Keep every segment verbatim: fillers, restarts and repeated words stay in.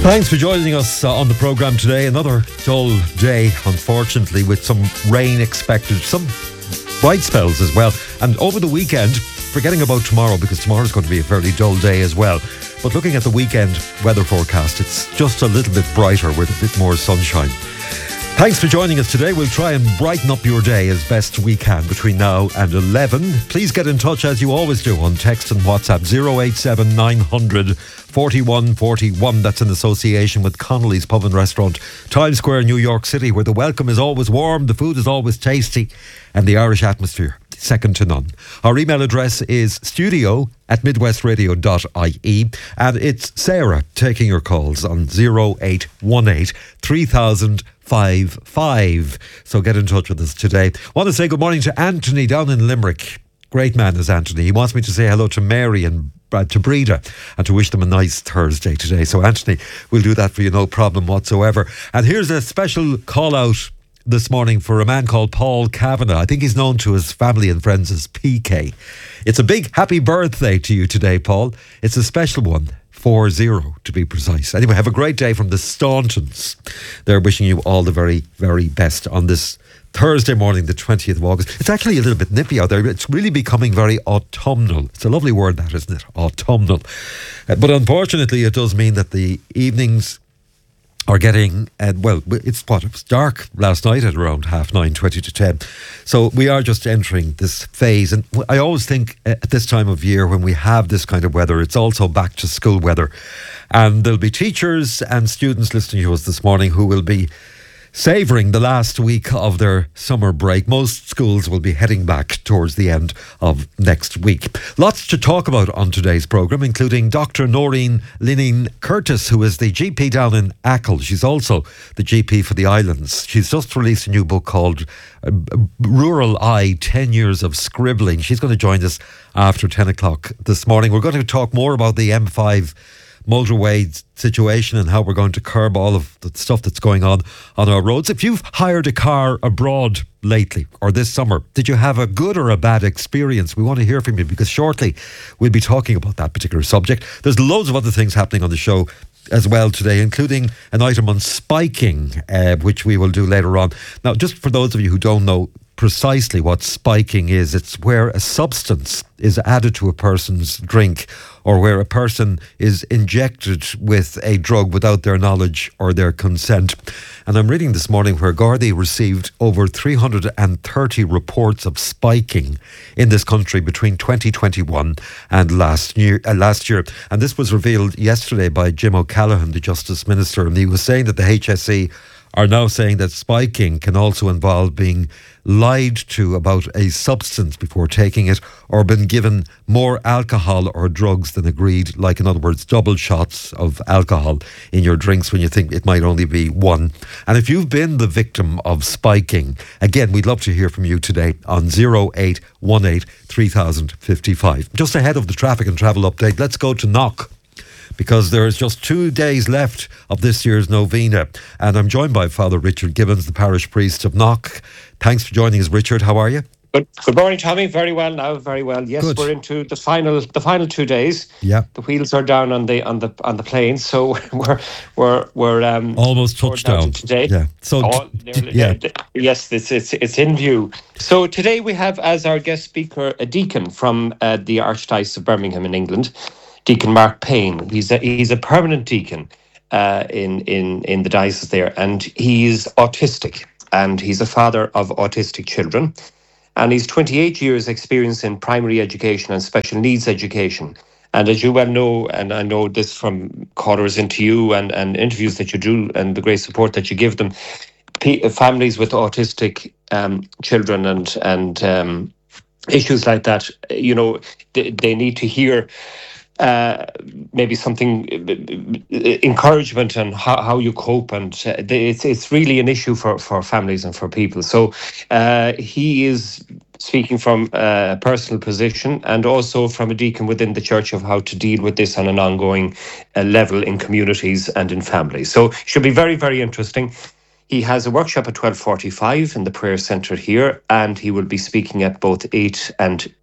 Thanks for joining us uh, on the programme today. Another dull day, unfortunately, with some rain expected, some bright spells as well. And over the weekend, forgetting about tomorrow, because tomorrow's going to be a fairly dull day as well. But looking at the weekend weather forecast, it's just a little bit brighter with a bit more sunshine. Thanks for joining us today. We'll try and brighten up your day as best we can between now and eleven. Please get in touch as you always do on text and WhatsApp zero eight seven nine hundred forty-one forty-one. That's in association with Connolly's Pub and Restaurant, Times Square, New York City, where the welcome is always warm, the food is always tasty, and the Irish atmosphere second to none. Our email address is studio at midwestradio dot I E, and it's Sarah taking your calls on zero eight one eight three thousand five five. So get in touch with us today. Want to say good morning to Anthony down in Limerick. Great man is Anthony. He wants me to say hello to Mary and uh, to Breda and to wish them a nice Thursday today. So Anthony, we'll do that for you, no problem whatsoever. And here's a special call out this morning for a man called Paul Kavanagh. I think he's known to his family and friends as P K. It's a big happy birthday to you today, Paul. It's a special one. four zero to be precise. Anyway, have a great day from the Stauntons. They're wishing you all the very, very best on this Thursday morning, the twentieth of August. It's actually a little bit nippy out there. It's really becoming very autumnal. It's a lovely word, that, isn't it? Autumnal. Uh, but unfortunately, it does mean that the evenings are getting, uh, well, it's what, it was dark last night at around half nine, twenty to ten. So we are just entering this phase. And I always think at this time of year when we have this kind of weather, it's also back to school weather. And there'll be teachers and students listening to us this morning who will be savouring the last week of their summer break. Most schools will be heading back towards the end of next week. Lots to talk about on today's programme, including Doctor Noreen Lineen Curtis, who is the G P down in Achill. She's also the G P for the islands. She's just released a new book called uh, Rural Eye, ten years of Scribbling. She's going to join us after ten o'clock this morning. We're going to talk more about the M five motorway situation and how we're going to curb all of the stuff that's going on on our roads. If you've hired a car abroad lately or this summer, did you have a good or a bad experience? We want to hear from you, because shortly we'll be talking about that particular subject. There's loads of other things happening on the show as well today, including an item on spiking, uh, which we will do later on. Now, just for those of you who don't know precisely what spiking is, it's where a substance is added to a person's drink, or where a person is injected with a drug without their knowledge or their consent. And I'm reading this morning where Gardaí received over three hundred thirty reports of spiking in this country between twenty twenty-one and last year. Uh, last year. And this was revealed yesterday by Jim O'Callaghan, the Justice Minister, and he was saying that the H S E are now saying that spiking can also involve being lied to about a substance before taking it, or been given more alcohol or drugs than agreed, like in other words double shots of alcohol in your drinks when you think it might only be one. And if you've been the victim of spiking, again, we'd love to hear from you today on zero eight one eight three thousand fifty-five. Just ahead of the traffic and travel update, let's go to Knock, because there's just two days left of this year's novena. And I'm joined by Father Richard Gibbons, the parish priest of Knock. Thanks for joining us, Richard. How are you? Good, good morning, Tommy. Very well now, very well. Yes, Good. We're into the final the final two days. Yeah. The wheels are down on the on the on the plane, so we're we're we're um almost touchdown to today. Yeah. So All, d- yeah. Yes, it's it's it's in view. So today we have as our guest speaker a deacon from uh, the Archdiocese of Birmingham in England, Deacon Mark Payne. He's a he's a permanent deacon uh, in in in the diocese there, and he's autistic, and he's a father of autistic children, and he's twenty-eight years experience in primary education and special needs education. And as you well know, and I know this from callers into you and, and interviews that you do and the great support that you give them, p- families with autistic um, children and and um, issues like that, you know, they, they need to hear Uh, maybe something uh, encouragement on how, how you cope, and uh, it's it's really an issue for, for families and for people. So uh, he is speaking from a personal position and also from a deacon within the church of how to deal with this on an ongoing uh, level in communities and in families. So it should be very, very interesting. He has a workshop at twelve forty-five in the prayer centre here, and he will be speaking at both eight and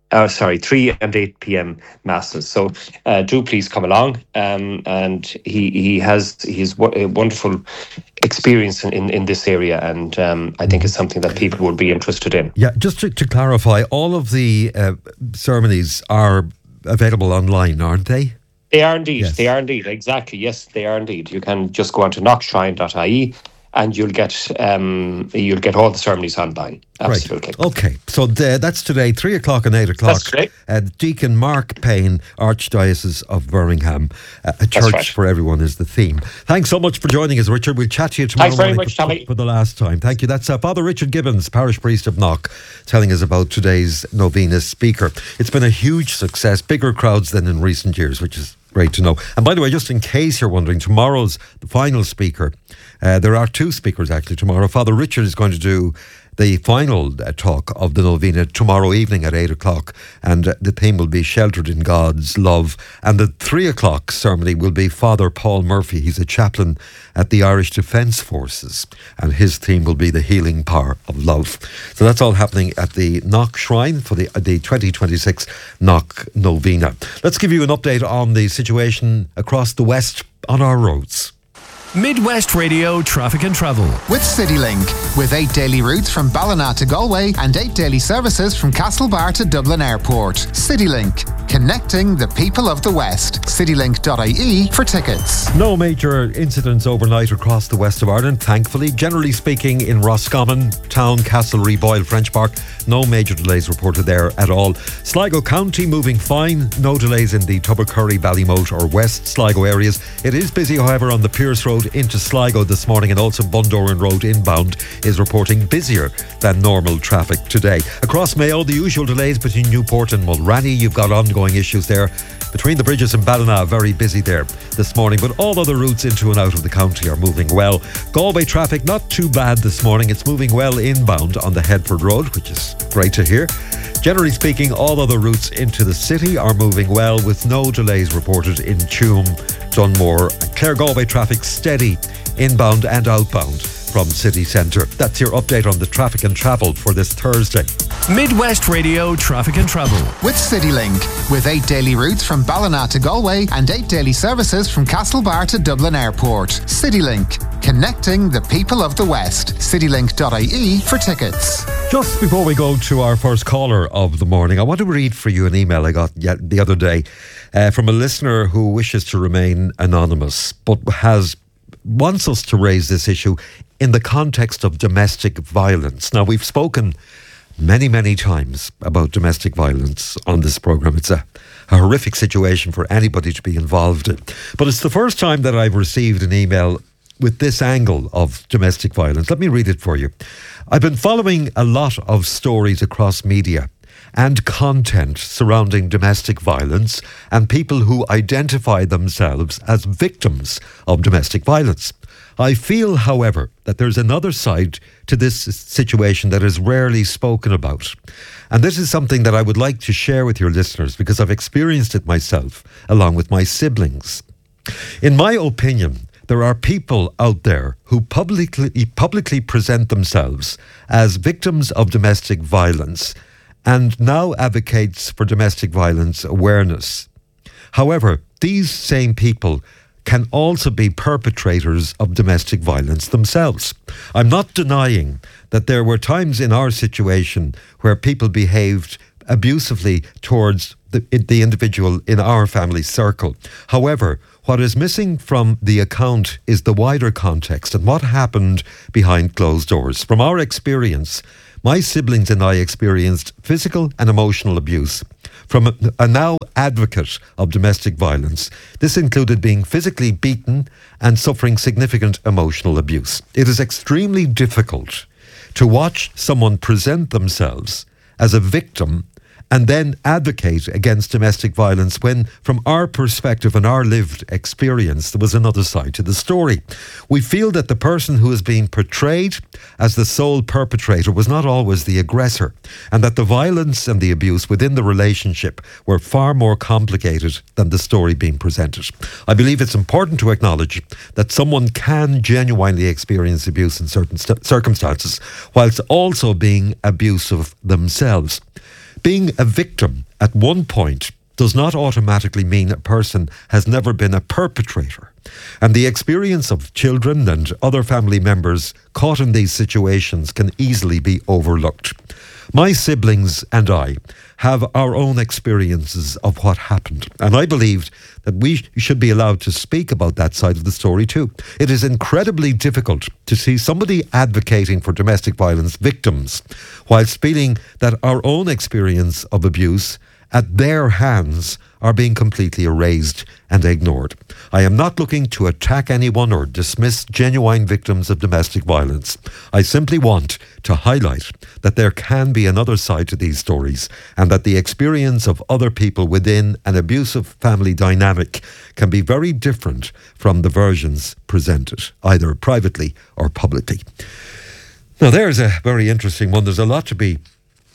Oh, sorry, three and eight p.m. masses. So uh, do please come along. Um, and he he has he's a wonderful experience in, in, in this area, and um, I think it's something that people would be interested in. Yeah, just to, to clarify, all of the uh, ceremonies are available online, aren't they? They are indeed. Yes. They are indeed. Exactly. Yes, they are indeed. You can just go on to knock shrine dot I E and you'll get um, you'll get all the ceremonies online. Absolutely. Right. Okay, so the, that's today, three o'clock and eight o'clock. That's today. Uh, Deacon Mark Payne, Archdiocese of Birmingham. Uh, a church right. for everyone is the theme. Thanks so much for joining us, Richard. We'll chat to you tomorrow Thanks very morning much, for, Tommy. for the last time. Thank you. That's uh, Father Richard Gibbons, parish priest of Knock, telling us about today's novena speaker. It's been a huge success, bigger crowds than in recent years, which is great to know. And by the way, just in case you're wondering, tomorrow's the final speaker. Uh, there are two speakers actually tomorrow. Father Richard is going to do the final uh, talk of the novena tomorrow evening at eight o'clock, and uh, the theme will be Sheltered in God's Love. And the three o'clock ceremony will be Father Paul Murphy. He's a chaplain at the Irish Defence Forces, and his theme will be the healing power of love. So that's all happening at the Knock Shrine for the, uh, the twenty twenty-six Knock Novena. Let's give you an update on the situation across the West on our roads. Midwest Radio Traffic and Travel with CityLink, with eight daily routes from Ballina to Galway and eight daily services from Castlebar to Dublin Airport. CityLink, connecting the people of the West. citylink dot I E for tickets. No major incidents overnight across the west of Ireland, thankfully. Generally speaking, in Roscommon, Town, Castlereagh, Boyle, French Park, no major delays reported there at all. Sligo County moving fine, no delays in the Tubbercurry, Ballymote or West Sligo areas. It is busy, however, on the Pierce Road into Sligo this morning, and also Bundoran Road inbound is reporting busier than normal traffic today. Across Mayo, the usual delays between Newport and Mulranny. You've got ongoing issues there. Between the bridges and Ballina, very busy there this morning, but all other routes into and out of the county are moving well. Galway traffic not too bad this morning. It's moving well inbound on the Headford Road, which is great to hear. Generally speaking, all other routes into the city are moving well, with no delays reported in Tuam, Dunmore. Clare Galway traffic steady inbound and outbound from city centre. That's your update on the traffic and travel for this Thursday. Midwest Radio Traffic and Travel with CityLink, with eight daily routes from Ballina to Galway and eight daily services from Castlebar to Dublin Airport. CityLink, connecting the people of the West. citylink dot I E for tickets. Just before we go to our first caller of the morning, I want to read for you an email I got yet the other day uh, from a listener who wishes to remain anonymous, but has wants us to raise this issue in the context of domestic violence. Now, we've spoken many, many times about domestic violence on this programme. It's a, a horrific situation for anybody to be involved in. But it's the first time that I've received an email with this angle of domestic violence. Let me read it for you. I've been following a lot of stories across media and content surrounding domestic violence and people who identify themselves as victims of domestic violence. I feel, however, that there's another side to this situation that is rarely spoken about. And this is something that I would like to share with your listeners because I've experienced it myself, along with my siblings. In my opinion, there are people out there who publicly publicly present themselves as victims of domestic violence and now advocates for domestic violence awareness. However, these same people can also be perpetrators of domestic violence themselves. I'm not denying that there were times in our situation where people behaved abusively towards the, the individual in our family circle. However, what is missing from the account is the wider context and what happened behind closed doors. From our experience, my siblings and I experienced physical and emotional abuse from a, a now advocate of domestic violence. This included being physically beaten and suffering significant emotional abuse. It is extremely difficult to watch someone present themselves as a victim and then advocate against domestic violence when, from our perspective and our lived experience, there was another side to the story. We feel that the person who is being portrayed as the sole perpetrator was not always the aggressor, and that the violence and the abuse within the relationship were far more complicated than the story being presented. I believe it's important to acknowledge that someone can genuinely experience abuse in certain st- circumstances, whilst also being abusive themselves. being a victim at one point does not automatically mean a person has never been a perpetrator. And the experience of children and other family members caught in these situations can easily be overlooked. My siblings and I have our own experiences of what happened, and I believed that we should be allowed to speak about that side of the story too. It is incredibly difficult to see somebody advocating for domestic violence victims whilst feeling that our own experience of abuse at their hands are being completely erased and ignored. I am not looking to attack anyone or dismiss genuine victims of domestic violence. I simply want to highlight that there can be another side to these stories, and that the experience of other people within an abusive family dynamic can be very different from the versions presented, either privately or publicly. Now, there's a very interesting one. There's a lot to be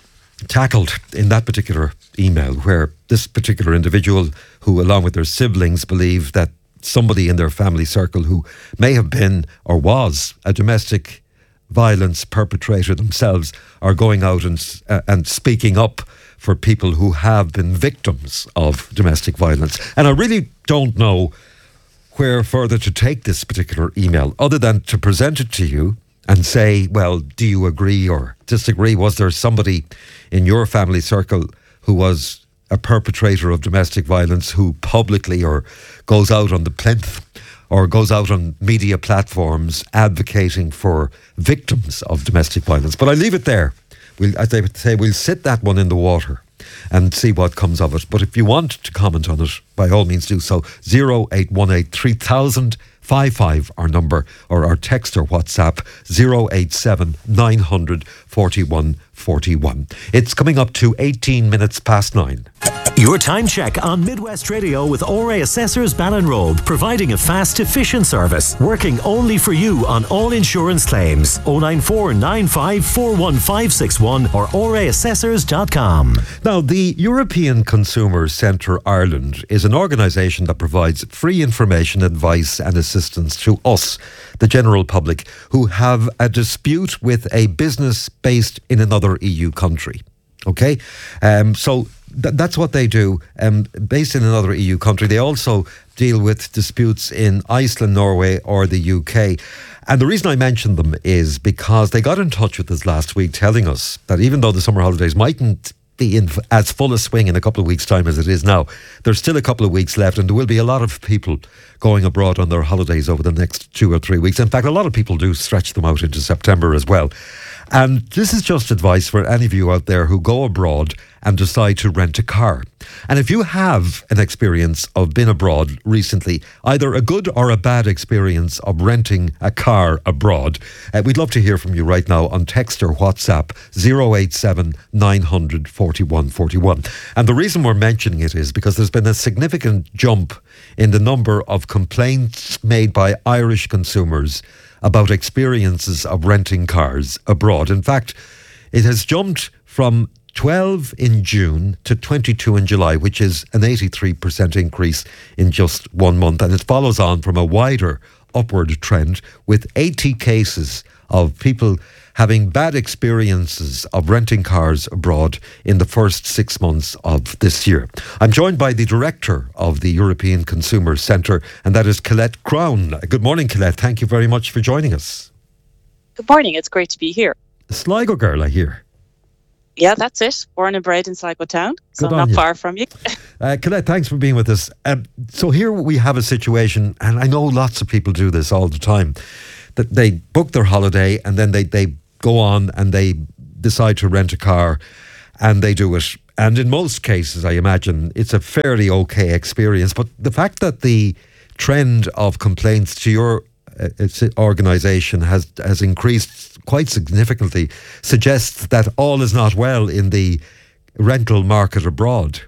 tackled in that particular email, where this particular individual, who along with their siblings believe that somebody in their family circle who may have been or was a domestic violence perpetrator themselves, are going out and uh, and speaking up for people who have been victims of domestic violence. And I really don't know where further to take this particular email, other than to present it to you and say, well, do you agree or disagree? Was there somebody in your family circle who was a perpetrator of domestic violence who publicly or goes out on the plinth or goes out on media platforms advocating for victims of domestic violence? But I leave it there. We'll, as I say, we'll sit that one in the water and see what comes of it. But if you want to comment on it, by all means do so. zero eight one eight three thousand five five, our number, or our text or WhatsApp zero eight seven nine hundred forty-one forty-one. It's coming up to eighteen minutes past nine. Your time check on Midwest Radio with O R A Assessors Ballinrobe, providing a fast, efficient service, working only for you on all insurance claims. oh nine four nine five four one five six one or O R A assessors dot com. Now, the European Consumer Centre Ireland is an organisation that provides free information, advice and assistance to us, the general public, who have a dispute with a business based in another E U country. Okay? Um, so th- that's what they do, um, based in another E U country. They also deal with disputes in Iceland, Norway or the U K. And the reason I mention them is because they got in touch with us last week telling us that even though the summer holidays mightn't be in as full a swing in a couple of weeks' time as it is now, there's still a couple of weeks left, and there will be a lot of people going abroad on their holidays over the next two or three weeks. In fact, a lot of people do stretch them out into September as well. And this is just advice for any of you out there who go abroad and decide to rent a car. And if you have an experience of being abroad recently, either a good or a bad experience of renting a car abroad, uh, we'd love to hear from you right now on text or WhatsApp zero eight seven nine hundred forty-one forty-one. And the reason we're mentioning it is because there's been a significant jump in the number of complaints made by Irish consumers about experiences of renting cars abroad. In fact, it has jumped from twelve in June to twenty-two in July, which is an eighty-three percent increase in just one month. And it follows on from a wider upward trend with eighty cases of people having bad experiences of renting cars abroad in the first six months of this year. I'm joined by the director of the European Consumer Centre, and that is Colette Crown. Good morning, Colette. Thank you very much for joining us. Good morning. It's great to be here. A Sligo girl, I hear. Yeah, that's it. Born and bred in Sligo town, so Good I'm not on you. far from you. uh, Colette, thanks for being with us. Um, so here we have a situation, and I know lots of people do this all the time, that they book their holiday and then they, they go on and they decide to rent a car and they do it. And in most cases, I imagine, it's a fairly okay experience. But the fact that the trend of complaints to your uh, organisation has, has increased quite significantly suggests that all is not well in the rental market abroad.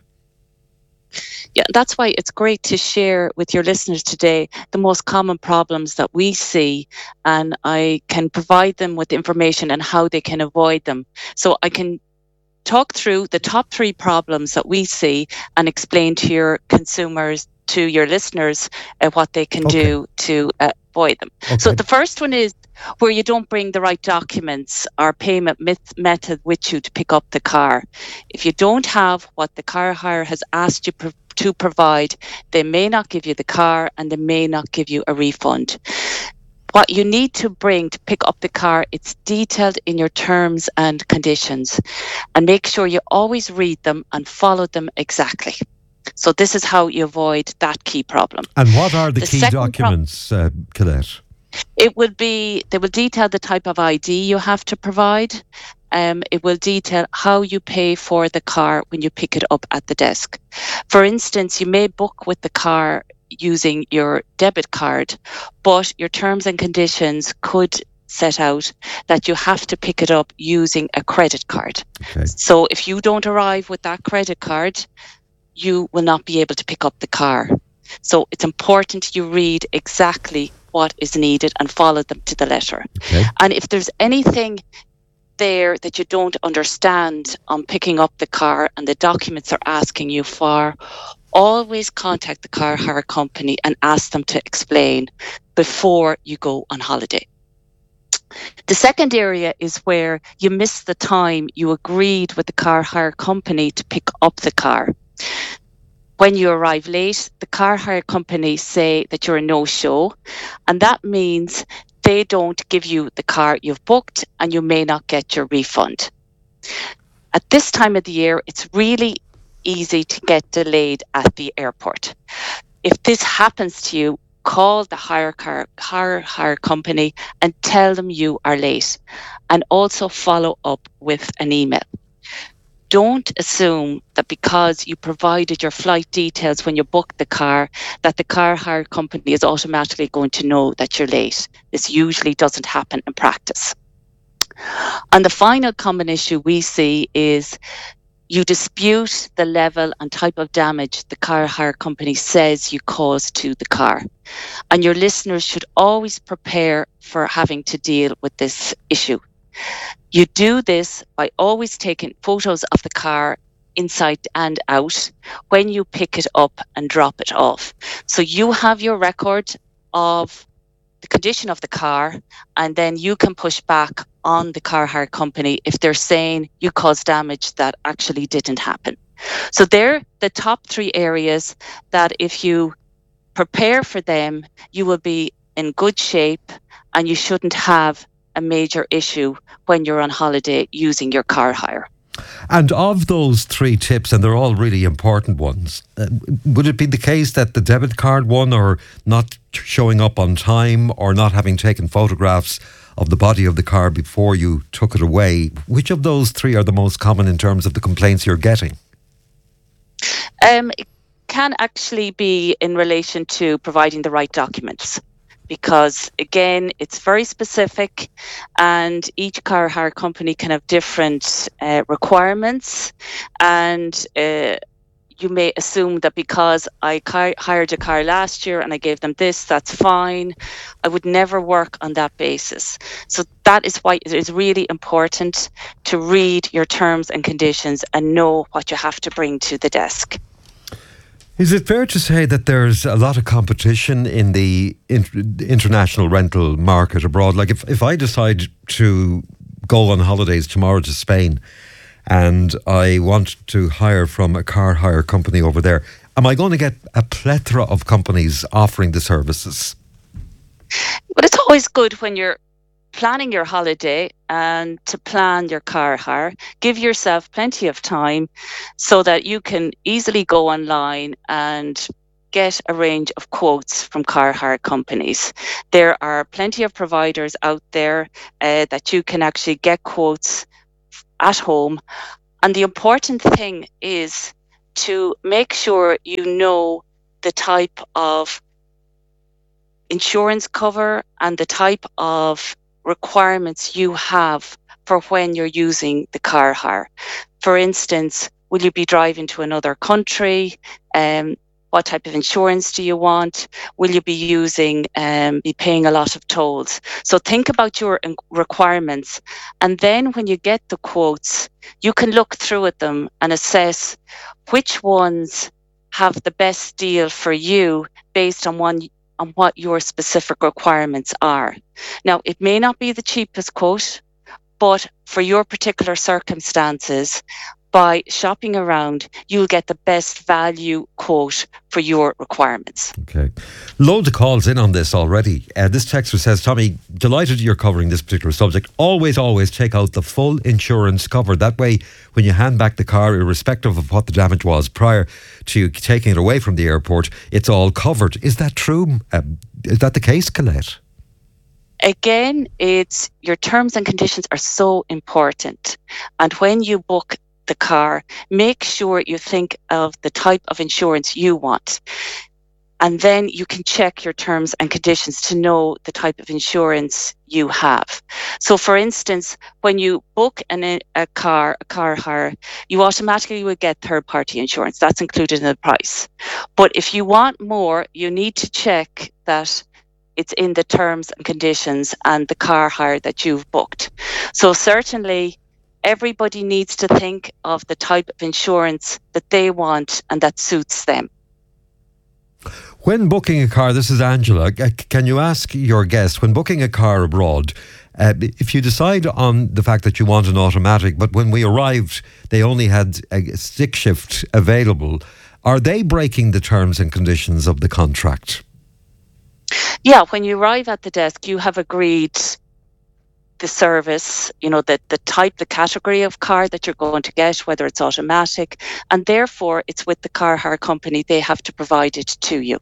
Yeah, that's why it's great to share with your listeners today the most common problems that we see, and I can provide them with information on how they can avoid them. So I can talk through the top three problems that we see and explain to your consumers, to your listeners, uh, what they can Okay. do to uh, avoid them. Okay. So the first one is where you don't bring the right documents or payment met- method with you to pick up the car. If you don't have what the car hire has asked you pro- to provide, they may not give you the car and they may not give you a refund. What you need to bring to pick up the car, it's detailed in your terms and conditions, and make sure you always read them and follow them exactly. So this is how you avoid that key problem. And what are the, the key documents, pro- uh, Colette? It will be, they will detail the type of I D you have to provide. Um, it will detail how you pay for the car when you pick it up at the desk. For instance, you may book with the car using your debit card, but your terms and conditions could set out that you have to pick it up using a credit card. Okay. So if you don't arrive with that credit card, you will not be able to pick up the car. So it's important you read exactly what is needed and follow them to the letter. Okay. And if there's anything there that you don't understand on picking up the car and the documents they're asking you for, always contact the car hire company and ask them to explain before you go on holiday. The second area is where you miss the time you agreed with the car hire company to pick up the car. When you arrive late, the car hire company say that you're a no-show, and that means they don't give you the car you've booked and you may not get your refund. At this time of the year, it's really easy to get delayed at the airport. If this happens to you, call the hire car hire, hire company and tell them you are late, and also follow up with an email. Don't assume that because you provided your flight details when you booked the car, that the car hire company is automatically going to know that you're late. This usually doesn't happen in practice. And the final common issue we see is you dispute the level and type of damage the car hire company says you caused to the car. And your listeners should always prepare for having to deal with this issue. You do this by always taking photos of the car inside and out when you pick it up and drop it off. So you have your record of the condition of the car, and then you can push back on the car hire company if they're saying you caused damage that actually didn't happen. So they're the top three areas that if you prepare for them, you will be in good shape and you shouldn't have a major issue when you're on holiday using your car hire. And of those three tips, and they're all really important ones, uh, would it be the case that the debit card one, or not showing up on time, or not having taken photographs of the body of the car before you took it away, which of those three are the most common in terms of the complaints you're getting? Um, it can actually be in relation to providing the right documents. Because again, it's very specific, and each car hire company can have different uh, requirements. And uh, you may assume that because I car- hired a car last year and I gave them this, that's fine. I would never work on that basis. So that is why it is really important to read your terms and conditions and know what you have to bring to the desk. Is it fair to say that there's a lot of competition in the inter- international rental market abroad? Like if, if I decide to go on holidays tomorrow to Spain and I want to hire from a car hire company over there, am I going to get a plethora of companies offering the services? But it's always good when you're planning your holiday and to plan your car hire. Give yourself plenty of time so that you can easily go online and get a range of quotes from car hire companies. There are plenty of providers out there uh, that you can actually get quotes at home. And the important thing is to make sure you know the type of insurance cover and the type of requirements you have for when you're using the car hire. For instance, will you be driving to another country? Um, what type of insurance do you want? Will you be using, um, be paying a lot of tolls? So think about your requirements. And then when you get the quotes, you can look through at them and assess which ones have the best deal for you based on one on what your specific requirements are. Now, it may not be the cheapest quote, but for your particular circumstances, by shopping around, you'll get the best value quote for your requirements. Okay. Loads of calls in on this already. Uh, this texter says, Tommy, delighted you're covering this particular subject. Always, always take out the full insurance cover. That way, when you hand back the car, irrespective of what the damage was prior to taking it away from the airport, it's all covered. Is that true? Um, is that the case, Colette? Again, it's your terms and conditions are so important. And when you book the car, make sure you think of the type of insurance you want. And then you can check your terms and conditions to know the type of insurance you have. So for instance, when you book an, a car, a car hire, you automatically would get third party insurance. That's included in the price. But if you want more, you need to check that it's in the terms and conditions and the car hire that you've booked. So certainly everybody needs to think of the type of insurance that they want and that suits them. When booking a car, this is Angela, can you ask your guest, when booking a car abroad, uh, if you decide on the fact that you want an automatic, but when we arrived, they only had a stick shift available, are they breaking the terms and conditions of the contract? Yeah, when you arrive at the desk, you have agreed the service, you know, the, the type, the category of car that you're going to get, whether it's automatic, and therefore it's with the car hire company. They have to provide it to you.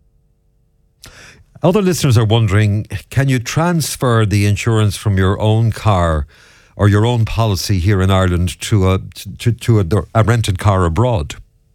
Other listeners are wondering, can you transfer the insurance from your own car or your own policy here in Ireland to a to, to a, a rented car abroad?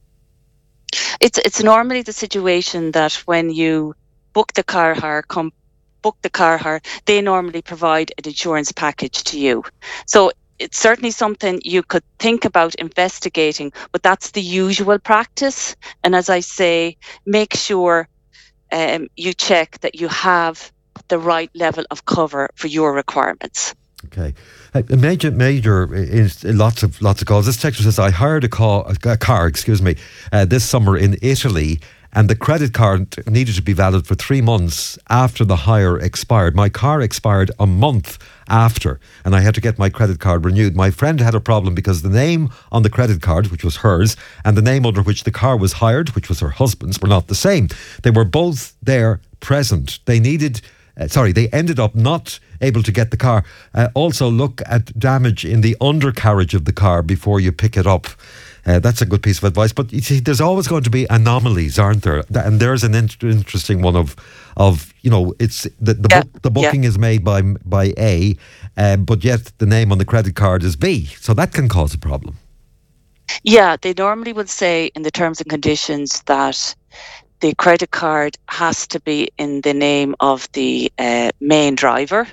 It's it's normally the situation that when you book the car hire company, book the car hire, they normally provide an insurance package to you. So it's certainly something you could think about investigating, but that's the usual practice. And as I say, make sure um, you check that you have the right level of cover for your requirements. Okay. A major, major, is lots of lots of calls. This texter says, I hired a, call, a car, excuse me, uh, this summer in Italy, and the credit card needed to be valid for three months after the hire expired. My car expired a month after, and I had to get my credit card renewed. My friend had a problem because the name on the credit card, which was hers, and the name under which the car was hired, which was her husband's, were not the same. They were both there present. They needed, uh, sorry, they ended up not able to get the car. Uh, also look at damage in the undercarriage of the car before you pick it up. Uh, that's a good piece of advice. But you see, there's always going to be anomalies, aren't there? And there's an in- interesting one of, of you know, it's the the, yeah, book, the booking yeah. is made by by A, uh, but yet the name on the credit card is B. So that can cause a problem. Yeah, they normally would say in the terms and conditions that the credit card has to be in the name of the uh, main driver.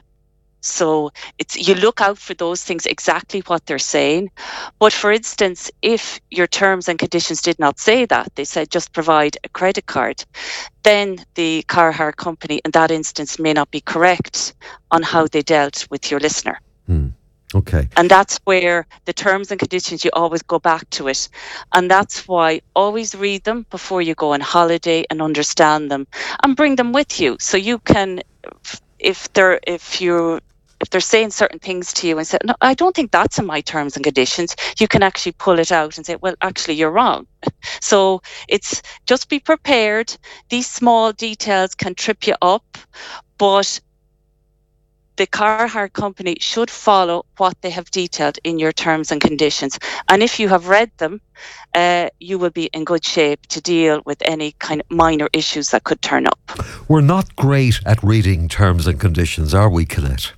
So it's you look out for those things, exactly what they're saying. But for instance, if your terms and conditions did not say that, they said just provide a credit card, then the car hire company in that instance may not be correct on how they dealt with your listener. Hmm. Okay. And that's where the terms and conditions, you always go back to it. And that's why always read them before you go on holiday and understand them and bring them with you. So you can, if they're, if you're, if they're saying certain things to you and say, no, I don't think that's in my terms and conditions, you can actually pull it out and say, well, actually, you're wrong. So it's just be prepared. These small details can trip you up, but the car hire company should follow what they have detailed in your terms and conditions. And if you have read them, uh, you will be in good shape to deal with any kind of minor issues that could turn up. We're not great at reading terms and conditions, are we, Colette?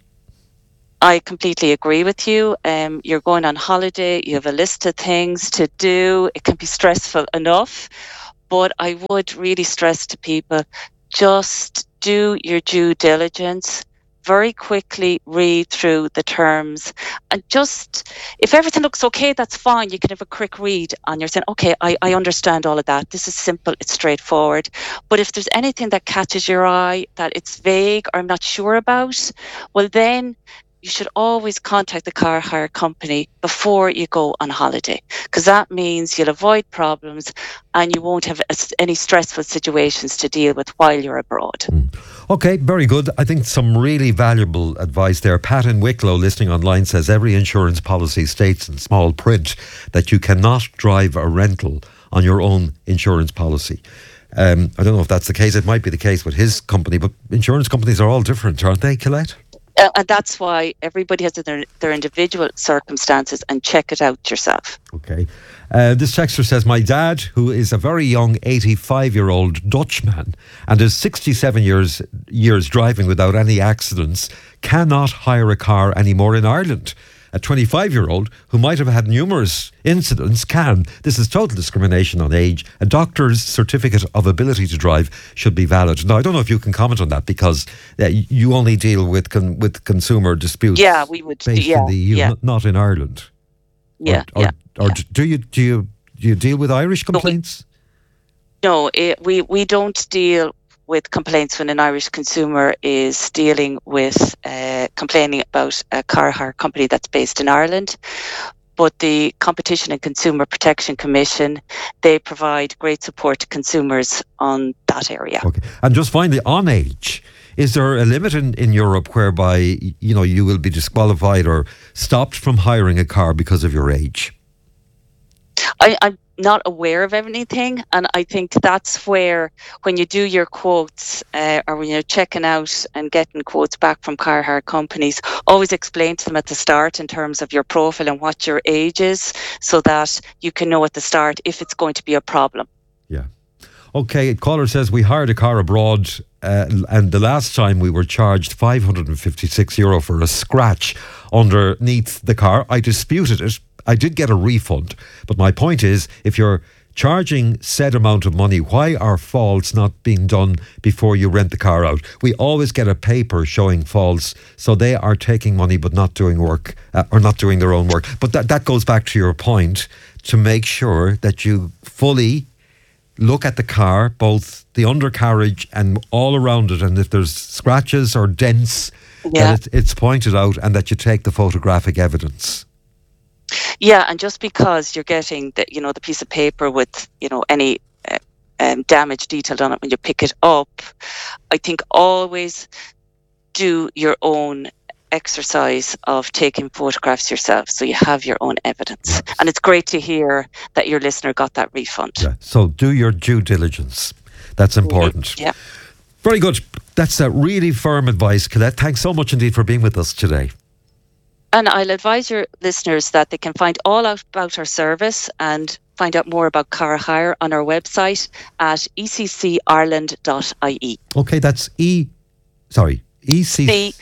I completely agree with you. Um, you're going on holiday, you have a list of things to do. It can be stressful enough, but I would really stress to people, just do your due diligence. Very quickly read through the terms, and just, if everything looks okay, that's fine. You can have a quick read and you're saying, okay, I, I understand all of that. This is simple, it's straightforward. But if there's anything that catches your eye, that it's vague or I'm not sure about, well then you should always contact the car hire company before you go on holiday, because that means you'll avoid problems and you won't have any stressful situations to deal with while you're abroad. Mm. Okay, very good. I think some really valuable advice there. Pat in Wicklow, listening online, says every insurance policy states in small print that you cannot drive a rental on your own insurance policy. Um, I don't know if that's the case. It might be the case with his company, but insurance companies are all different, aren't they, Colette? Uh, and that's why everybody has their, their individual circumstances, and check it out yourself. Okay. Uh, this texter says, my dad, who is a very young eighty-five-year-old Dutchman and is sixty-seven years years driving without any accidents, cannot hire a car anymore in Ireland. A twenty-five-year-old who might have had numerous incidents can. This is total discrimination on age. A doctor's certificate of ability to drive should be valid. Now, I don't know if you can comment on that, because uh, you only deal with con- with consumer disputes. Yeah, we would. Based yeah, in the E U, yeah. n- not in Ireland. Yeah, or, or, yeah. Or yeah. do you do you do you deal with Irish complaints? No, it, we we don't deal with complaints when an Irish consumer is dealing with uh, complaining about a car hire company that's based in Ireland. But the Competition and Consumer Protection Commission, they provide great support to consumers on that area. Okay. And just finally, on age, is there a limit in, in Europe whereby, you know, you will be disqualified or stopped from hiring a car because of your age? I, I'm not aware of anything, and I think that's where, when you do your quotes uh, or when you're checking out and getting quotes back from car hire companies, always explain to them at the start in terms of your profile and what your age is, so that you can know at the start if it's going to be a problem. Yeah. Okay, caller says, we hired a car abroad uh, and the last time we were charged five hundred fifty-six euro for a scratch underneath the car. I disputed it. I did get a refund, but my point is, if you're charging said amount of money, why are faults not being done before you rent the car out? We always get a paper showing faults, so they are taking money but not doing work, uh, or not doing their own work. But that, that goes back to your point, to make sure that you fully look at the car, both the undercarriage and all around it, and if there's scratches or dents, Yeah. that it, it's pointed out, and that you take the photographic evidence. Yeah, and just because you're getting the, you know, the piece of paper with, you know, any uh, um, damage detailed on it when you pick it up, I think always do your own exercise of taking photographs yourself, so you have your own evidence. And it's great to hear that your listener got that refund. Yeah. So do your due diligence. That's important. Yeah. Very good. That's a really firm advice, Colette. Thanks so much indeed for being with us today. And I'll advise your listeners that they can find all out about our service and find out more about car hire on our website at e c c ireland dot i e. Okay, that's E... Sorry, E C... C-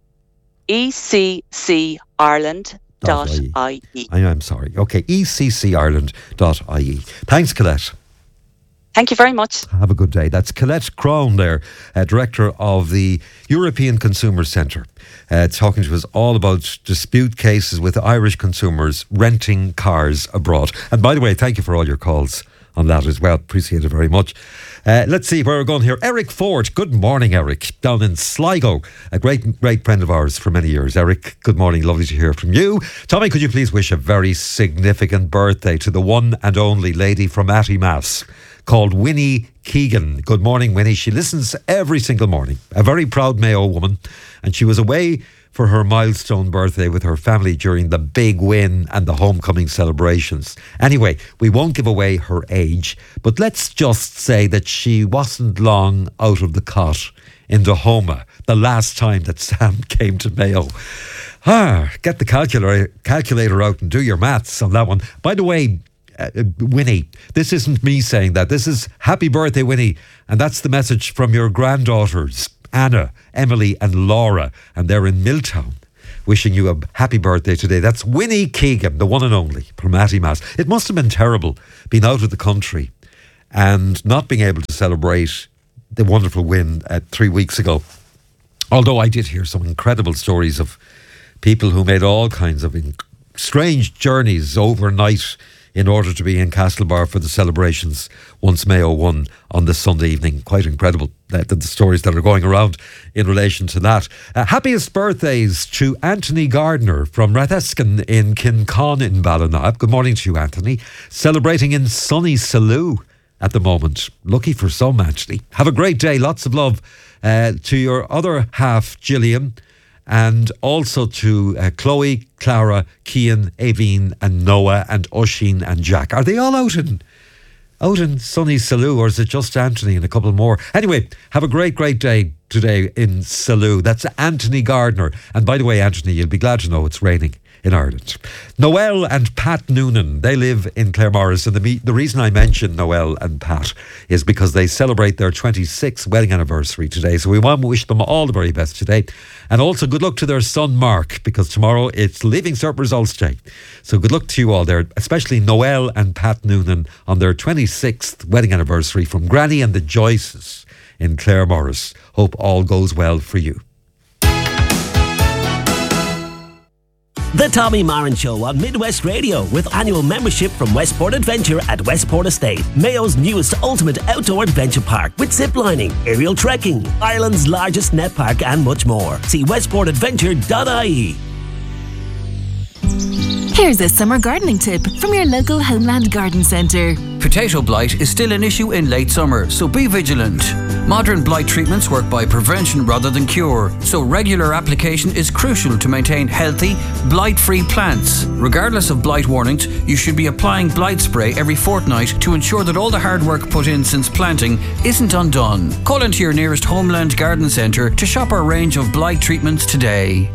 e c c ireland dot i e. I am sorry. Okay, e c c ireland dot i e. Thanks, Colette. Thank you very much. Have a good day. That's Colette Crone there, uh, Director of the European Consumer Centre, uh, talking to us all about dispute cases with Irish consumers renting cars abroad. And by the way, thank you for all your calls on that as well. Appreciate it very much. Uh, let's see where we're going here. Eric Ford. Good morning, Eric. Down in Sligo. A great, great friend of ours for many years. Eric, good morning. Lovely to hear from you. Tommy, could you please wish a very significant birthday to the one and only lady from Attymass, called Winnie Keegan. Good morning, Winnie. She listens every single morning. A very proud Mayo woman. And she was away for her milestone birthday with her family during the big win and the homecoming celebrations. Anyway, we won't give away her age, but let's just say that she wasn't long out of the cot in Dahoma the last time that Sam came to Mayo. Ah, get the calculator, calculator out and do your maths on that one. By the way, Uh, Winnie, this isn't me saying that. This is happy birthday, Winnie. And that's the message from your granddaughters, Anna, Emily and Laura. And they're in Milltown, wishing you a happy birthday today. That's Winnie Keegan, the one and only, from Attymass. It must have been terrible being out of the country and not being able to celebrate the wonderful win uh, three weeks ago. Although I did hear some incredible stories of people who made all kinds of in- strange journeys overnight in order to be in Castlebar for the celebrations once Mayo won on this Sunday evening. Quite incredible, uh, the, the stories that are going around in relation to that. Uh, happiest birthdays to Anthony Gardner from Ratheskin in Kincon in Ballina. Good morning to you, Anthony. Celebrating in sunny Salou at the moment. Lucky for some, actually. Have a great day. Lots of love uh, to your other half, Gillian, and also to uh, Chloe, Clara, Cian, Aveen and Noah and Oisin and Jack. Are they all out in out in sunny Salou, or is it just Anthony and a couple more? Anyway, have a great, great day today in Salou. That's Anthony Gardner. And by the way, Anthony, you'll be glad to know it's raining in Ireland. Noel and Pat Noonan, they live in Claremorris, and the, the reason I mention Noel and Pat is because they celebrate their twenty-sixth wedding anniversary today, so we want to wish them all the very best today. And also good luck to their son Mark, because tomorrow it's Leaving Cert Results Day. So good luck to you all there, especially Noel and Pat Noonan on their twenty-sixth wedding anniversary from Granny and the Joyces in Claremorris. Hope all goes well for you. The Tommy Marin Show on Midwest Radio, with annual membership from Westport Adventure at Westport Estate, Mayo's newest ultimate outdoor adventure park with ziplining, aerial trekking, Ireland's largest net park and much more. See westport adventure dot I E. Here's a summer gardening tip from your local Homeland Garden Centre. Potato blight is still an issue in late summer, so be vigilant. Modern blight treatments work by prevention rather than cure, so regular application is crucial to maintain healthy, blight-free plants. Regardless of blight warnings, you should be applying blight spray every fortnight to ensure that all the hard work put in since planting isn't undone. Call into your nearest Homeland Garden Centre to shop our range of blight treatments today.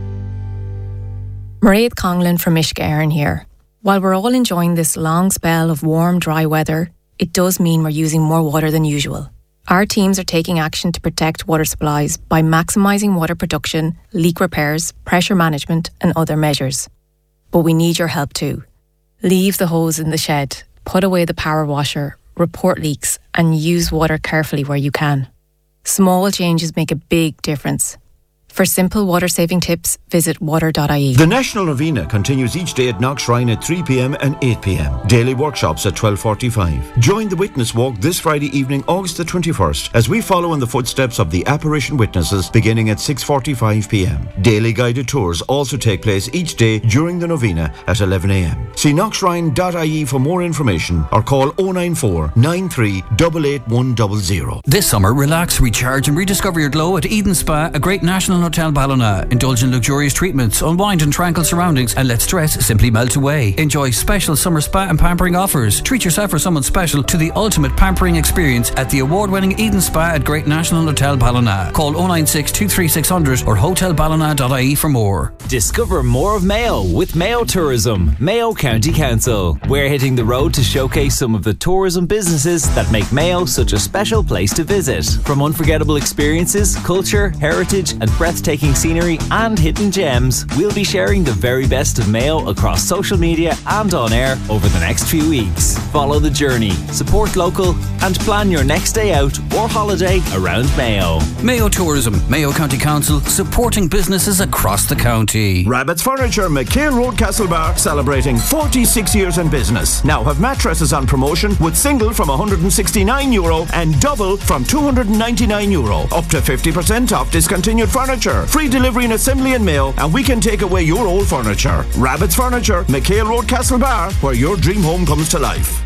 Mairead Conlon from Ishgarin here. While we're all enjoying this long spell of warm, dry weather, it does mean we're using more water than usual. Our teams are taking action to protect water supplies by maximising water production, leak repairs, pressure management and other measures. But we need your help too. Leave the hose in the shed, put away the power washer, report leaks and use water carefully where you can. Small changes make a big difference. For simple water-saving tips, visit water dot I E. The National Novena continues each day at Knockshrine at three p.m. and eight p.m. Daily workshops at twelve forty-five. Join the Witness Walk this Friday evening, August the twenty-first, as we follow in the footsteps of the apparition witnesses beginning at six forty-five p.m. Daily guided tours also take place each day during the Novena at eleven a.m. See knockshrine dot I E for more information or call oh nine four, nine three eight eight one zero zero. This summer, relax, recharge and rediscover your glow at Eden Spa, a great national Hotel Ballina. Indulge in luxurious treatments, unwind in tranquil surroundings and let stress simply melt away. Enjoy special summer spa and pampering offers. Treat yourself or someone special to the ultimate pampering experience at the award-winning Eden Spa at Great National Hotel Ballina. Call oh nine six, two three six zero zero or hotel ballina dot I E for more. Discover more of Mayo with Mayo Tourism, Mayo County Council. We're hitting the road to showcase some of the tourism businesses that make Mayo such a special place to visit. From unforgettable experiences, culture, heritage and breathtaking scenery and hidden gems, we'll be sharing the very best of Mayo across social media and on air over the next few weeks. Follow the journey, support local and plan your next day out or holiday around Mayo. Mayo Tourism, Mayo County Council, supporting businesses across the county. Rabbit's Furniture, McHale Road, Castlebar, celebrating forty-six years in business. Now have mattresses on promotion with single from one hundred sixty-nine euro and double from two hundred ninety-nine euro. Up to fifty percent off discontinued furniture. Free delivery and assembly in Mayo, and we can take away your old furniture. Rabbit's Furniture, McHale Road, Castlebar, where your dream home comes to life.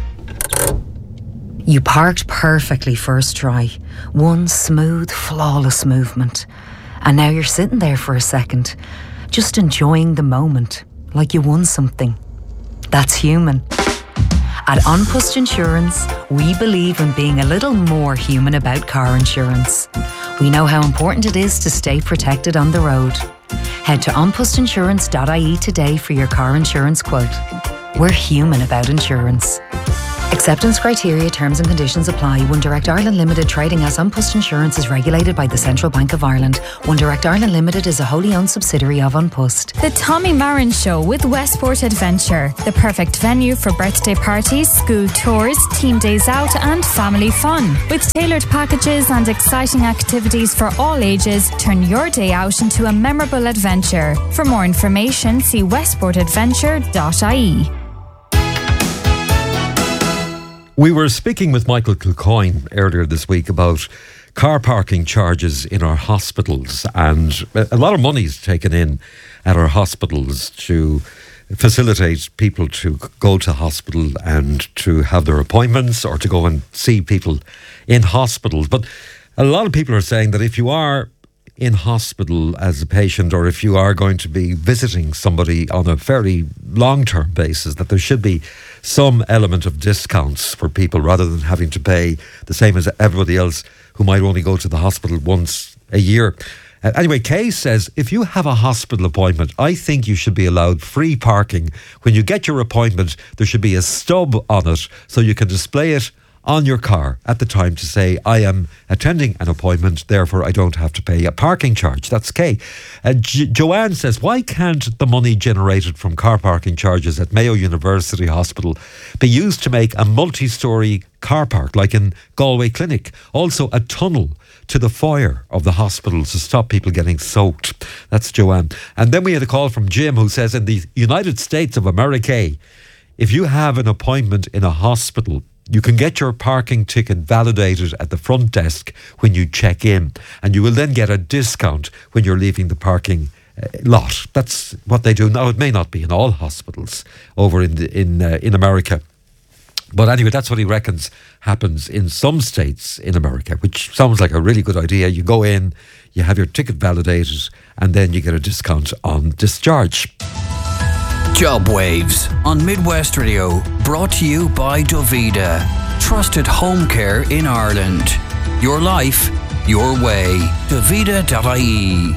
You parked perfectly first try. One smooth, flawless movement. And now you're sitting there for a second, just enjoying the moment, like you won something. That's human. At An Post Insurance, we believe in being a little more human about car insurance. We know how important it is to stay protected on the road. Head to an post insurance dot I E today for your car insurance quote. We're human about insurance. Acceptance criteria, terms and conditions apply. One Direct Ireland Limited, trading as An Post Insurance, is regulated by the Central Bank of Ireland. One Direct Ireland Limited is a wholly owned subsidiary of An Post. The Tommy Marin Show with Westport Adventure, the perfect venue for birthday parties, school tours, team days out and family fun. With tailored packages and exciting activities for all ages, turn your day out into a memorable adventure. For more information, see westport adventure dot I E. We were speaking with Michael Kilcoyne earlier this week about car parking charges in our hospitals, and a lot of money is taken in at our hospitals to facilitate people to go to hospital and to have their appointments or to go and see people in hospitals. But a lot of people are saying that if you are in hospital as a patient, or if you are going to be visiting somebody on a fairly long-term basis, that there should be some element of discounts for people rather than having to pay the same as everybody else who might only go to the hospital once a year. Uh, anyway, Kay says, if you have a hospital appointment, I think you should be allowed free parking. When you get your appointment, there should be a stub on it so you can display it on your car at the time to say, I am attending an appointment, therefore I don't have to pay a parking charge. That's Kay. Uh, J- Joanne says, why can't the money generated from car parking charges at Mayo University Hospital be used to make a multi-storey car park like in Galway Clinic? Also a tunnel to the foyer of the hospital to stop people getting soaked. That's Joanne. And then we had a call from Jim who says, in the United States of America, if you have an appointment in a hospital, you can get your parking ticket validated at the front desk when you check in, and you will then get a discount when you're leaving the parking uh, lot. That's what they do now. It may not be in all hospitals over in the, in uh, in America. But anyway, that's what he reckons happens in some states in America, which sounds like a really good idea. You go in, you have your ticket validated, and then you get a discount on discharge. Job Waves on Midwest Radio, brought to you by Dovida, trusted home care in Ireland. Your life, your way. Dovida dot I E.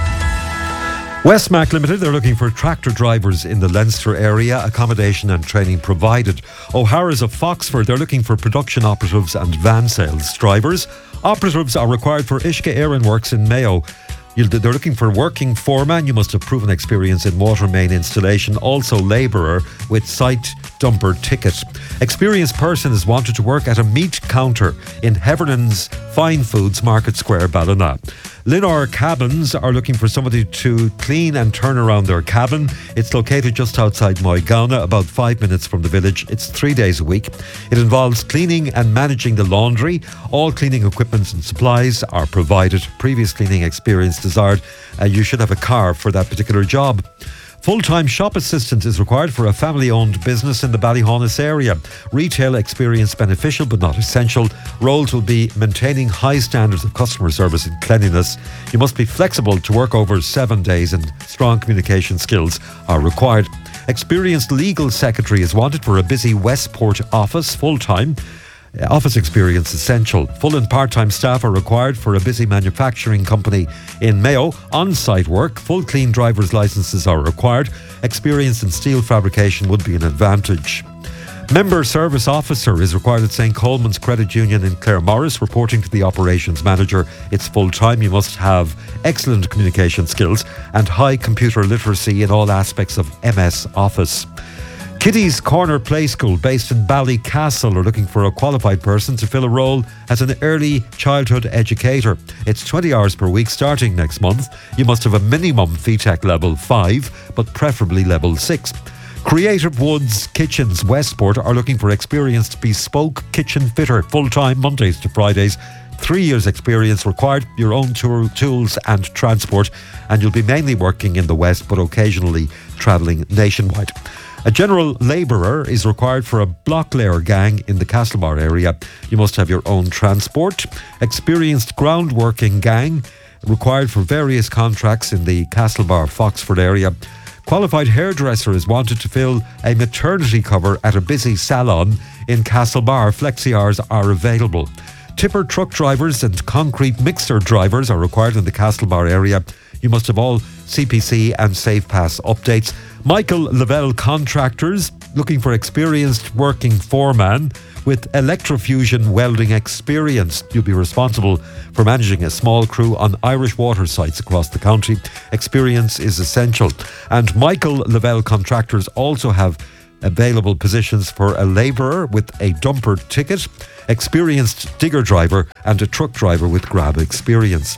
Westmac Limited, they're looking for tractor drivers in the Leinster area, accommodation and training provided. O'Hara's of Foxford, they're looking for production operatives and van sales drivers. Operatives are required for Ishka Aaron Works in Mayo. They're looking for working foreman. You must have proven experience in water main installation. Also labourer with site dumper ticket. Experienced person is wanted to work at a meat counter in Hevernan's Fine Foods Market Square, Ballina. Linor Cabins are looking for somebody to clean and turn around their cabin. It's located just outside Moygauna, about five minutes from the village. It's three days a week. It involves cleaning and managing the laundry. All cleaning equipment and supplies are provided. Previous cleaning experience desired. Uh, you should have a car for that particular job. Full-time shop assistant is required for a family-owned business in the Ballyhaunis area. Retail experience beneficial but not essential. Roles will be maintaining high standards of customer service and cleanliness. You must be flexible to work over seven days and strong communication skills are required. Experienced legal secretary is wanted for a busy Westport office full-time. Office experience essential. Full and part-time staff are required for a busy manufacturing company in Mayo. On-site work, full clean driver's licenses are required. Experience in steel fabrication would be an advantage. Member service officer is required at Saint Coleman's Credit Union in Claremorris, reporting to the operations manager. It's full-time. You must have excellent communication skills and high computer literacy in all aspects of M S Office. Kitty's Corner Play School, based in Ballycastle, are looking for a qualified person to fill a role as an early childhood educator. It's twenty hours per week starting next month. You must have a minimum F E T E C level five, but preferably level six. Creative Woods Kitchens Westport are looking for experienced bespoke kitchen fitter, full-time Mondays to Fridays. Three years experience required, your own tour, tools and transport, and you'll be mainly working in the West but occasionally travelling nationwide. A general labourer is required for a block layer gang in the Castlebar area. You must have your own transport. Experienced groundworking gang required for various contracts in the Castlebar Foxford area. Qualified hairdresser is wanted to fill a maternity cover at a busy salon in Castlebar. Flexi hours are available. Tipper truck drivers and concrete mixer drivers are required in the Castlebar area. You must have all C P C and SafePass updates. Michael Lavelle Contractors, looking for experienced working foreman with electrofusion welding experience. You'll be responsible for managing a small crew on Irish water sites across the county. Experience is essential. And Michael Lavelle Contractors also have available positions for a labourer with a dumper ticket, experienced digger driver and a truck driver with grab experience.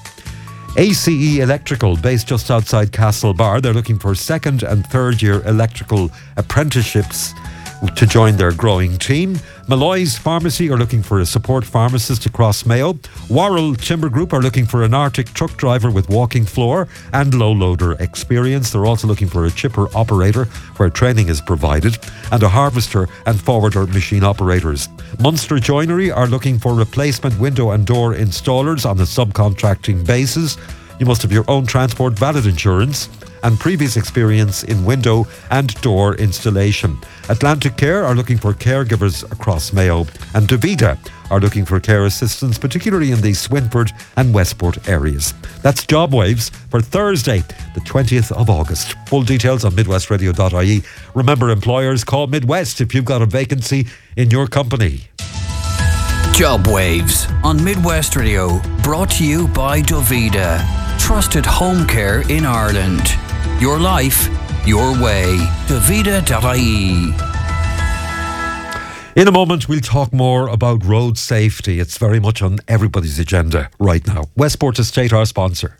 A C E Electrical, based just outside Castlebar, they're looking for second and third year electrical apprenticeships to join their growing team. Malloy's Pharmacy are looking for a support pharmacist across Mayo. Worrell Timber Group are looking for an Arctic truck driver with walking floor and low loader experience. They're also looking for a chipper operator where training is provided, and a harvester and forwarder machine operators. Munster Joinery are looking for replacement window and door installers on a subcontracting basis. You must have your own transport, valid insurance and previous experience in window and door installation. Atlantic Care are looking for caregivers across Mayo, and Davida are looking for care assistants, particularly in the Swinford and Westport areas. That's Job Waves for Thursday, the twentieth of August. Full details on midwest radio dot I E. Remember, employers, call Midwest if you've got a vacancy in your company. Job Waves on Midwest Radio, brought to you by Davida. Trusted home care in Ireland. Your life, your way. Davida dot I E. In a moment, we'll talk more about road safety. It's very much on everybody's agenda right now. Westport Estate, our sponsor.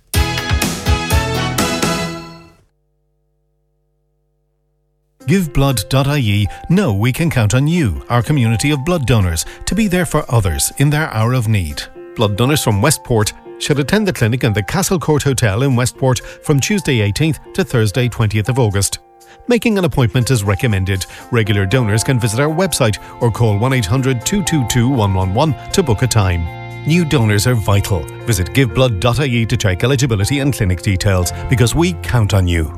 give blood dot I E know we can count on you, our community of blood donors, to be there for others in their hour of need. Blood donors from Westport should attend the clinic in the Castle Court Hotel in Westport from Tuesday eighteenth to Thursday twentieth of August. Making an appointment is recommended. Regular donors can visit our website or call one eight hundred two two two one one one to book a time. New donors are vital. Visit give blood dot I E to check eligibility and clinic details, because we count on you.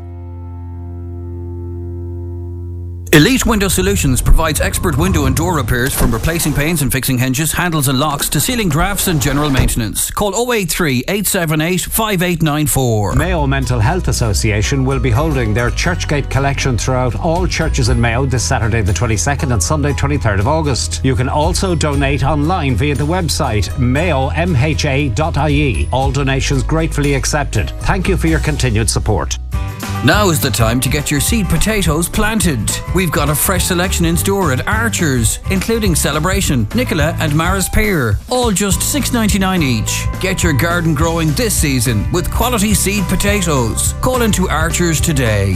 Elite Window Solutions provides expert window and door repairs, from replacing panes and fixing hinges, handles and locks to sealing drafts and general maintenance. Call oh eight three, eight seven eight, five eight nine four. Mayo Mental Health Association will be holding their Churchgate collection throughout all churches in Mayo this Saturday the twenty-second and Sunday twenty-third of August. You can also donate online via the website mayo m h a dot I E. All donations gratefully accepted. Thank you for your continued support. Now is the time to get your seed potatoes planted. We've got a fresh selection in store at Archer's, including Celebration, Nicola and Maris Pear, all just six ninety-nine each. Get your garden growing this season with quality seed potatoes. Call into Archer's today.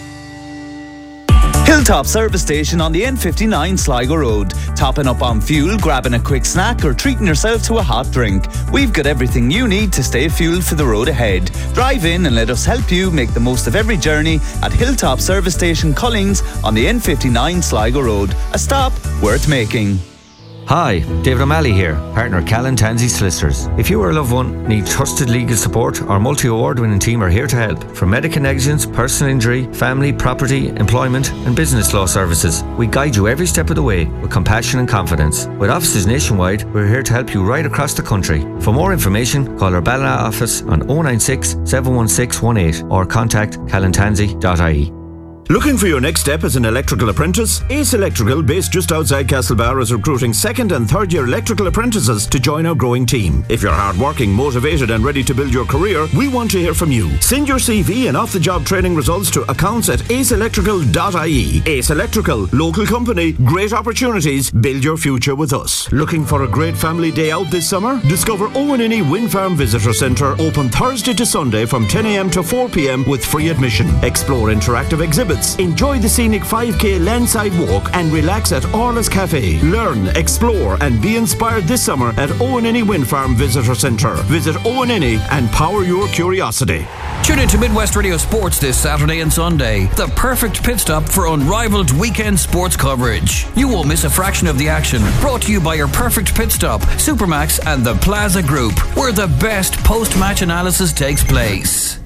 Hilltop Service Station on the N fifty-nine Sligo Road. Topping up on fuel, grabbing a quick snack or treating yourself to a hot drink. We've got everything you need to stay fueled for the road ahead. Drive in and let us help you make the most of every journey at Hilltop Service Station Collings on the N fifty-nine Sligo Road. A stop worth making. Hi, David O'Malley here, partner Callan Tansey Solicitors. If you or a loved one need trusted legal support, our multi-award winning team are here to help. From medical negligence, personal injury, family, property, employment and business law services, we guide you every step of the way with compassion and confidence. With offices nationwide, we're here to help you right across the country. For more information, call our Ballina office on oh nine six, seven one six one eight or contact callan tansey dot I E. Looking for your next step as an electrical apprentice? Ace Electrical, based just outside Castlebar, is recruiting second and third year electrical apprentices to join our growing team. If you're hardworking, motivated and ready to build your career, we want to hear from you. Send your C V and off-the-job training results to accounts at ace electrical dot I E. Ace Electrical, local company, great opportunities, build your future with us. Looking for a great family day out this summer? Discover Owen Inny Wind Farm Visitor Centre, open Thursday to Sunday from ten a m to four p m with free admission. Explore interactive exhibits. Enjoy the scenic five k landside walk and relax at Orla's Cafe. Learn, explore and be inspired this summer at Owen Inny Wind Farm Visitor Centre. Visit Owen Inny and power your curiosity. Tune into Midwest Radio Sports this Saturday and Sunday. The perfect pit stop for unrivaled weekend sports coverage. You won't miss a fraction of the action. Brought to you by your perfect pit stop, Supermax and the Plaza Group, where the best post-match analysis takes place.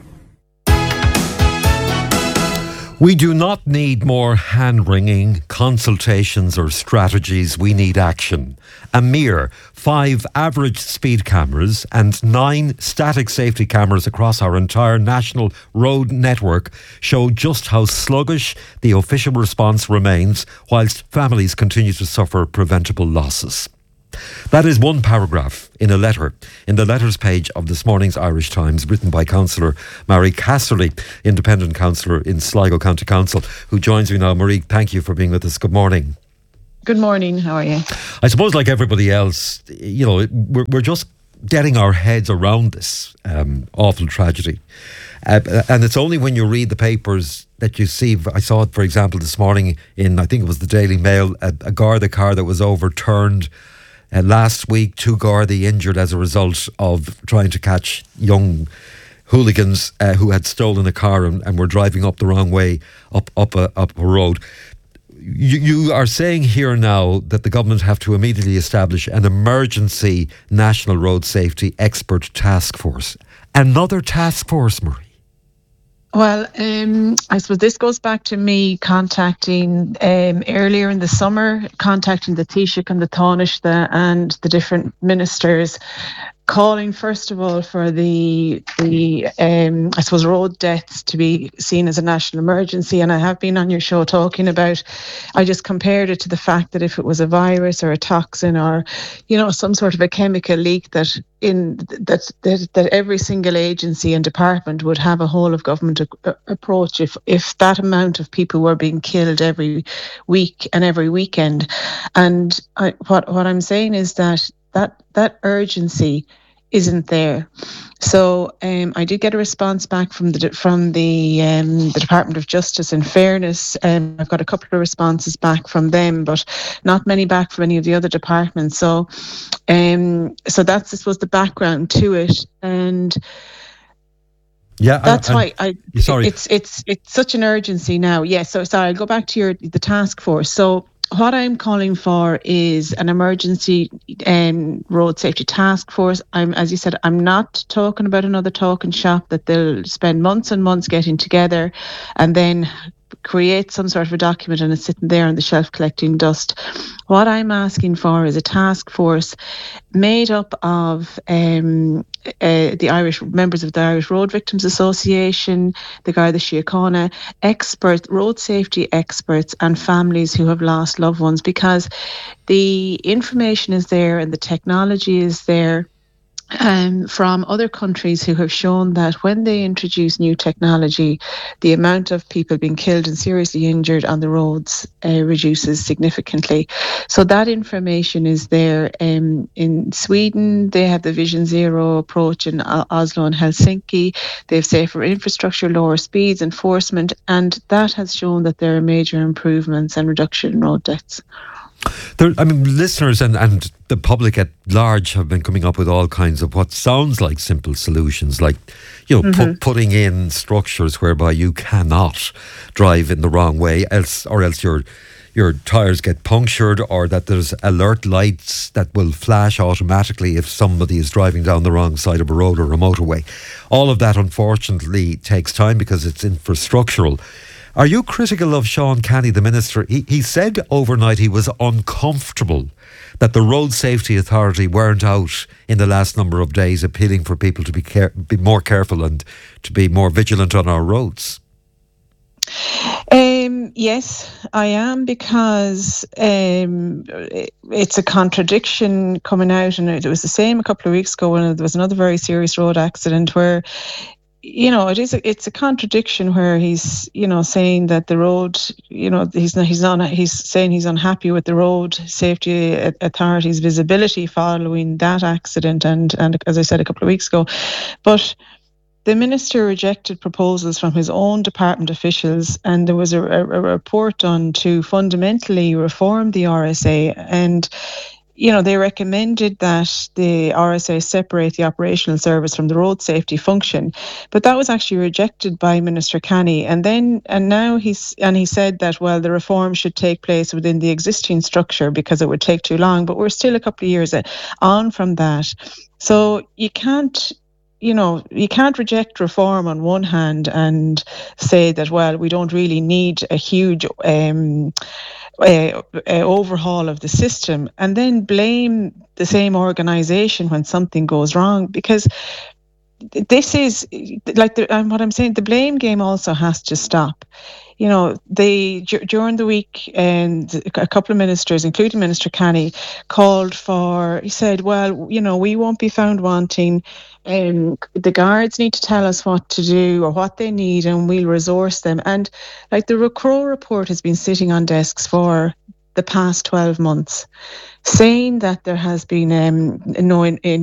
We do not need more hand-wringing consultations or strategies. We need action. A mere five average speed cameras and nine static safety cameras across our entire national road network show just how sluggish the official response remains, whilst families continue to suffer preventable losses. That is one paragraph in a letter, in the letters page of this morning's Irish Times, written by Councillor Marie Casserly, independent councillor in Sligo County Council, who joins me now. Marie, thank you for being with us. Good morning. Good morning. How are you? I suppose, like everybody else, you know, we're, we're just getting our heads around this um, awful tragedy. Uh, and it's only when you read the papers that you see. I saw it, for example, this morning in, I think it was the Daily Mail, a, a Garda car that was overturned uh, last week. Two Gardaí injured as a result of trying to catch young hooligans uh, who had stolen a car and, and were driving up the wrong way up up a, up a road. You, you are saying here now that the government have to immediately establish an emergency national road safety expert task force. Another task force, Marie. Well, um, I suppose this goes back to me contacting um, earlier in the summer, contacting the Taoiseach and the Taoiseach and the different ministers, calling first of all for the the um, I suppose road deaths to be seen as a national emergency. And I have been on your show talking about, I just compared it to the fact that if it was a virus or a toxin or, you know, some sort of a chemical leak, that in that that, that every single agency and department would have a whole of government a, a, approach if if that amount of people were being killed every week and every weekend. And I, what what I'm saying is that that that urgency isn't there. So um, I did get a response back from the from the um, the Department of Justice. In fairness, um, I've got a couple of responses back from them, but not many back from any of the other departments. So, um, so that's I suppose the background to it, and yeah, that's I, why I. Sorry, it's it's it's such an urgency now. Yes. Yeah, so sorry, I'll go back to your the task force. So what I'm calling for is an emergency um, road safety task force. I'm, as you said, I'm not talking about another talking shop that they'll spend months and months getting together and then create some sort of a document and it's sitting there on the shelf collecting dust. What I'm asking for is a task force made up of um, uh, the Irish members of the Irish Road Victims Association, the Garda Síochána, experts, road safety experts and families who have lost loved ones, because the information is there and the technology is there. Um, from other countries who have shown that when they introduce new technology, the amount of people being killed and seriously injured on the roads uh, reduces significantly. So that information is there. Um, in Sweden, they have the Vision Zero approach in Oslo and Helsinki. They have safer infrastructure, lower speeds, enforcement, and that has shown that there are major improvements and reduction in road deaths. There, I mean, listeners and, and the public at large have been coming up with all kinds of what sounds like simple solutions, like, you know, mm-hmm. pu- putting in structures whereby you cannot drive in the wrong way, else or else your your tyres get punctured, or that there's alert lights that will flash automatically if somebody is driving down the wrong side of a road or a motorway. All of that, unfortunately, takes time because it's infrastructural. Are you critical of Sean Canny, the Minister? He, he said overnight he was uncomfortable that the Road Safety Authority weren't out in the last number of days appealing for people to be care, be more careful and to be more vigilant on our roads. Um, yes, I am, because um, it's a contradiction coming out, and it was the same a couple of weeks ago when there was another very serious road accident where, you know, it is a, it's a contradiction where he's, you know, saying that the road, you know, he's not, he's not, he's saying he's unhappy with the Road Safety Authority's visibility following that accident, and and as I said a couple of weeks ago, but the minister rejected proposals from his own department officials, and there was a, a, a report done to fundamentally reform the R S A, and you know, they recommended that the R S A separate the operational service from the road safety function, but that was actually rejected by Minister Canny. And then, and now he's, and he said that, well, the reform should take place within the existing structure because it would take too long, but we're still a couple of years on from that. So you can't, you know, you can't reject reform on one hand and say that, well, we don't really need a huge um, uh, uh, overhaul of the system, and then blame the same organisation when something goes wrong, because this is like the, and what I'm saying, the blame game also has to stop. You know, they d- during the week, and a couple of ministers, including Minister Canny, called for, he said, well, you know, we won't be found wanting. Um, the guards need to tell us what to do or what they need, and we'll resource them. And like the Crow report has been sitting on desks for the past twelve months, saying that there has been um, no in, in